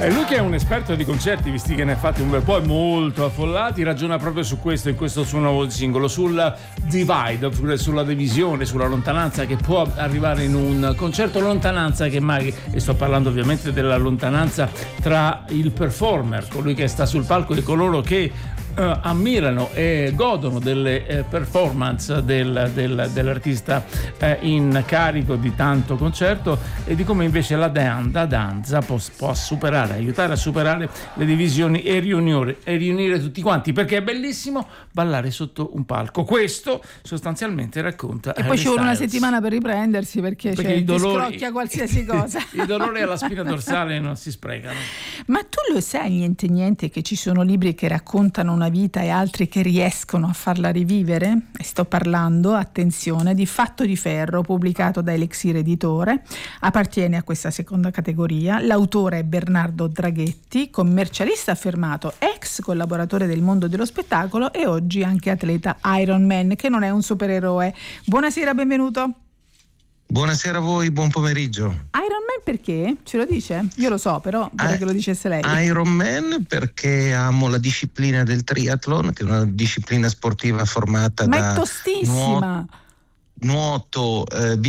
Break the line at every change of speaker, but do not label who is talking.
Lui che è un esperto di concerti, visti che ne ha fatti un bel po' e molto affollati, ragiona proprio su questo in questo suo nuovo singolo, sul divide, sulla divisione, sulla lontananza che può arrivare in un concerto, lontananza che magari, e sto parlando ovviamente della lontananza tra il performer, colui che sta sul palco, e coloro che ammirano e godono delle performance dell'artista in carico di tanto concerto, e di come invece la danza può superare, aiutare a superare le divisioni e riunire tutti quanti, perché è bellissimo ballare sotto un palco. Questo sostanzialmente racconta.
E poi ci vuole una settimana per riprendersi, perché
i dolori,
ti scrocchia qualsiasi cosa.
I dolori alla spina dorsale non si sprecano.
Ma tu lo sai niente che ci sono libri che raccontano una vita e altri che riescono a farla rivivere? E sto parlando, attenzione, di Fatto di ferro, pubblicato da Elixir Editore. Appartiene a questa seconda categoria. L'autore è Bernardo Draghetti, commercialista affermato, ex collaboratore del mondo dello spettacolo e oggi anche atleta Ironman, che non è un supereroe. Buonasera, benvenuto.
Buonasera a voi, buon pomeriggio.
Ironman perché? Ce lo dice? Io lo so, però vorrei che lo dicesse lei.
Ironman perché amo la disciplina del triathlon, che è una disciplina sportiva formata
Ma
da
è tostissima.
nuoto,